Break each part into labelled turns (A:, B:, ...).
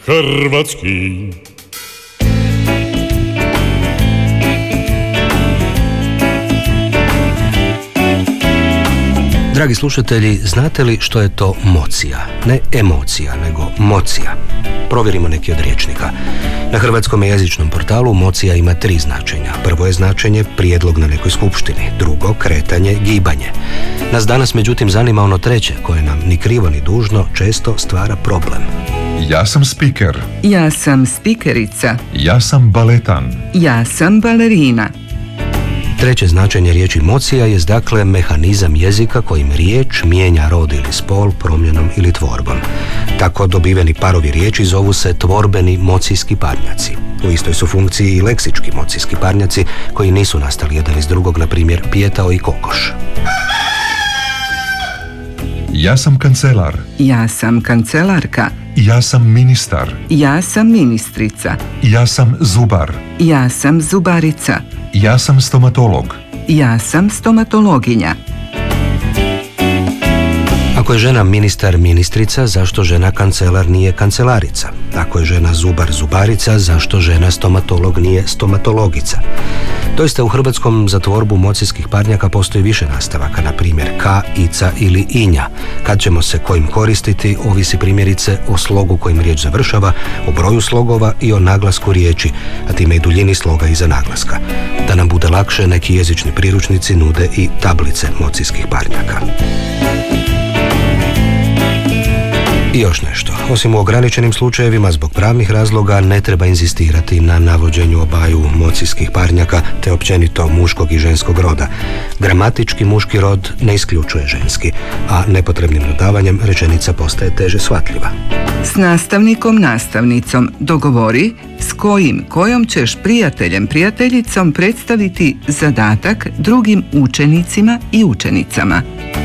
A: hrvatski.
B: Dragi slušatelji, znate li što je to mocija? Ne emocija, nego mocija. Provjerimo neki od rječnika. Na hrvatskom jezičnom portalu mocija ima 3 značenja. Prvo je značenje prijedlog na nekoj skupštini, drugo kretanje, gibanje. Nas danas međutim zanima ono treće, koje nam ni krivo ni dužno često stvara problem.
C: Ja sam spiker.
D: Ja sam spikerica.
C: Ja sam baletan.
D: Ja sam balerina.
B: Treće značenje riječi mocija je dakle mehanizam jezika kojim riječ mijenja rod ili spol promjenom ili tvorbom. Tako dobiveni parovi riječi zovu se tvorbeni mocijski parnjaci. U istoj su funkciji i leksički mocijski parnjaci koji nisu nastali jedan iz drugog, na primjer pijetao i kokoš.
C: Ja sam kancelar.
D: Ja sam kancelarka.
C: Ja sam ministar.
D: Ja sam ministrica.
C: Ja sam zubar.
D: Ja sam zubarica.
C: Ja sam stomatolog.
D: Ja sam stomatologinja.
B: Ako je žena ministar, ministrica, zašto žena kancelar nije kancelarica? Ako je žena zubar, zubarica, zašto žena stomatolog nije stomatologica? Doista u hrvatskom za tvorbu mocijskih parnjaka postoji više nastavaka, na primjer ka, ica ili inja. Kad ćemo se kojim koristiti, ovisi primjerice o slogu kojim riječ završava, o broju slogova i o naglasku riječi, a time i duljini sloga iza naglaska. Da nam bude lakše, neki jezični priručnici nude i tablice mocijskih parnjaka. I još nešto. Osim u ograničenim slučajevima, zbog pravnih razloga ne treba inzistirati na navođenju obaju mocijskih parnjaka te općenito muškog i ženskog roda. Gramatički muški rod ne isključuje ženski, a nepotrebnim dodavanjem rečenica postaje teže shvatljiva.
D: S nastavnikom, nastavnicom dogovori s kojom ćeš prijateljem, prijateljicom predstaviti zadatak drugim učenicima i učenicama.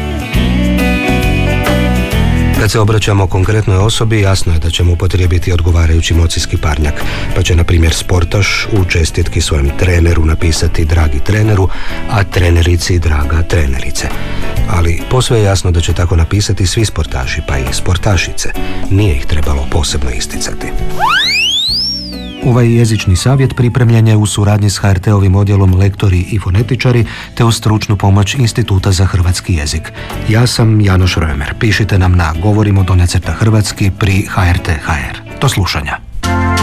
B: Kad se obraćamo konkretnoj osobi, jasno je da ćemo upotrijebiti odgovarajući mocijski parnjak, pa će, na primjer, sportaš u čestitki svojem treneru napisati dragi treneru, a trenerici draga trenerice. Ali posve je jasno da će tako napisati svi sportaši, pa i sportašice. Nije ih trebalo posebno isticati. Ovaj jezični savjet pripremljen je u suradnji s HRT-ovim odjelom Lektori i fonetičari te uz stručnu pomoć Instituta za hrvatski jezik. Ja sam Janoš Römer. Pišite nam na govorimo_hrvatski pri HRT.hr. Do slušanja.